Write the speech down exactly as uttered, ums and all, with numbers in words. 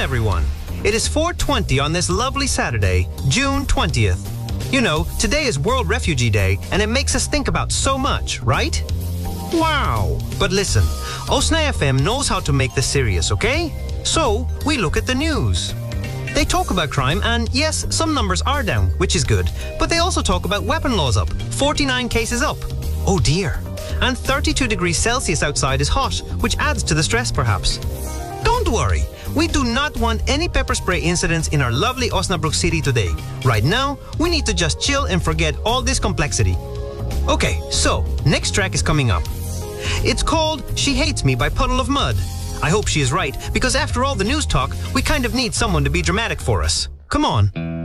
everyone. It is four twenty on this lovely Saturday, June twentieth. You know, today is World Refugee Day, and it makes us think about so much, right? Wow! But listen, Osna F M knows how to make this serious, okay? So, we look at the news. They talk about crime, and yes, some numbers are down, which is good. But they also talk about weapon laws up, forty-nine cases up. Oh dear. And thirty-two degrees Celsius outside is hot, which adds to the stress perhaps. Don't worry, we do not want any pepper spray incidents in our lovely Osnabrück city today. Right now, we need to just chill and forget all this complexity. Okay, so, next track is coming up. It's called She Hates Me by Puddle of Mudd. I hope she is right, because after all the news talk, we kind of need someone to be dramatic for us. Come on.